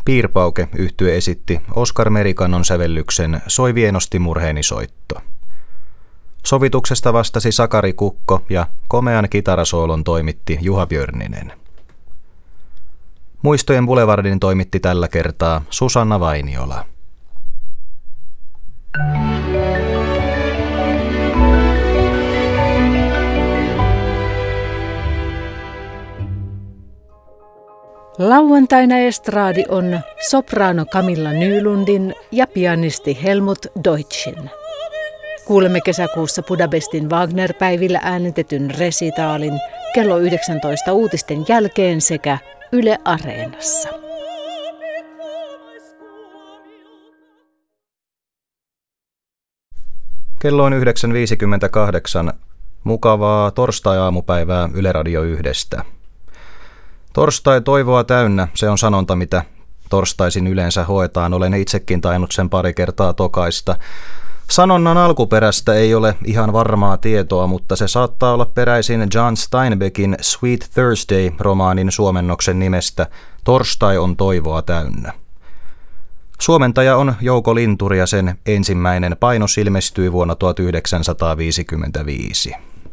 Piirpauke -yhtye esitti Oskar Merikannon sävellyksen Soi vienosti murheeni soitto. Sovituksesta vastasi Sakari Kukko ja komean kitarasoolon toimitti Juha Björninen. Muistojen Boulevardin toimitti tällä kertaa Susanna Vainiola. Lauantaina estraadi on sopraano Camilla Nylundin ja pianisti Helmut Deutschin. Kuulemme kesäkuussa Budapestin Wagner-päivillä äänitetyn resitaalin kello 19 uutisten jälkeen sekä Yle Areenassa. Kello on 9.58. Mukavaa torstai-aamupäivää Yle Radio 1:stä. Torstai toivoa täynnä, se on sanonta, mitä torstaisin yleensä hoetaan. Olen itsekin tainnut sen pari kertaa tokaista. Sanonnan alkuperästä ei ole ihan varmaa tietoa, mutta se saattaa olla peräisin John Steinbeckin Sweet Thursday-romaanin suomennoksen nimestä Torstai on toivoa täynnä. Suomentaja on Jouko Linturi ja sen ensimmäinen painos ilmestyi vuonna 1955.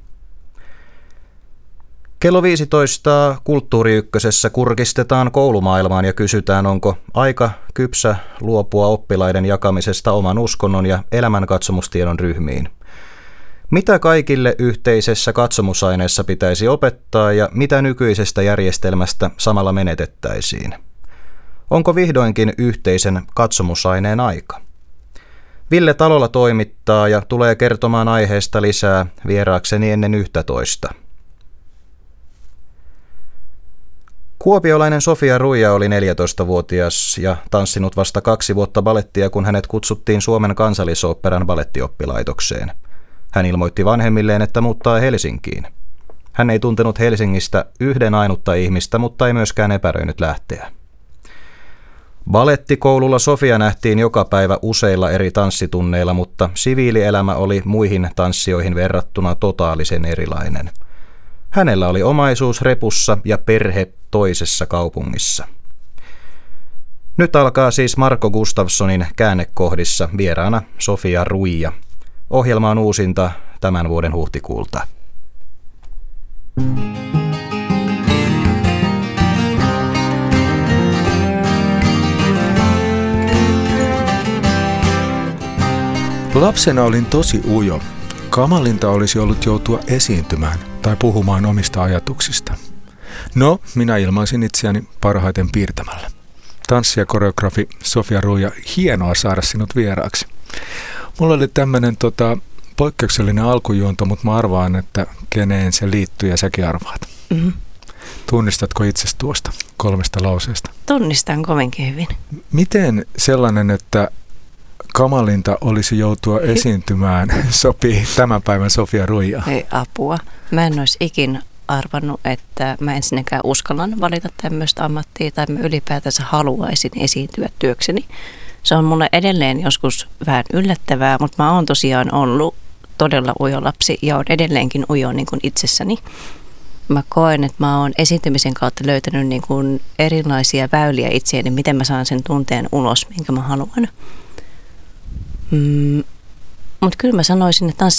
Kello 15 Kulttuuri Ykkösessä kurkistetaan koulumaailmaan ja kysytään, onko aika kypsä luopua oppilaiden jakamisesta oman uskonnon ja elämänkatsomustiedon ryhmiin. Mitä kaikille yhteisessä katsomusaineessa pitäisi opettaa ja mitä nykyisestä järjestelmästä samalla menetettäisiin? Onko vihdoinkin yhteisen katsomusaineen aika? Ville Talola toimittaa ja tulee kertomaan aiheesta lisää vieraakseni ennen 11. Kuopiolainen Sofia Ruija oli 14-vuotias ja tanssinut vasta 2 vuotta balettia, kun hänet kutsuttiin Suomen Kansallisoopperan balettioppilaitokseen. Hän ilmoitti vanhemmilleen, että muuttaa Helsinkiin. Hän ei tuntenut Helsingistä yhden ainutta ihmistä, mutta ei myöskään epäröinyt lähteä. Balettikoululla Sofia nähtiin joka päivä useilla eri tanssitunneilla, mutta siviilielämä oli muihin tanssijoihin verrattuna totaalisen erilainen. Hänellä oli omaisuus repussa ja perhe toisessa kaupungissa. Nyt alkaa siis Marko Gustafssonin Käännekohdissa vieraana Sofia Ruija. Ohjelma on uusinta tämän vuoden huhtikuulta. Lapsena olin tosi ujo. Kamalinta olisi ollut joutua esiintymään tai puhumaan omista ajatuksista. No, minä ilmaisin itseäni parhaiten piirtämällä. Tanssi- ja koreografi Sofia Ruija, hienoa saada sinut vieraaksi. Mulla oli tämmöinen poikkeuksellinen alkujuonto, mutta mä arvaan, että keneen se liittyy ja säkin arvaat. Mm-hmm. Tunnistatko itsesi tuosta 3 lauseesta? Tunnistan kovinkin hyvin. Miten sellainen, että kamalinta olisi joutua esiintymään, sopii tämän päivän Sofia Ruija? Ei apua. Mä en olisi ikin arvannut, että mä ensinnäkään uskallan valita tämmöistä ammattia tai mä ylipäätänsä haluaisin esiintyä työkseni. Se on mulle edelleen joskus vähän yllättävää, mutta mä oon tosiaan ollut todella ujo lapsi ja on edelleenkin ujo niin kuin itsessäni. Mä koen, että mä oon esiintymisen kautta löytänyt niin kuin erilaisia väyliä itseäni, miten mä saan sen tunteen ulos, minkä mä haluan. Mutta kyllä mä sanoisin, että